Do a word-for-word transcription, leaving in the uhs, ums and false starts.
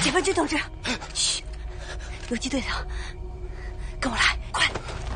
解放军同志，嘘，游击队的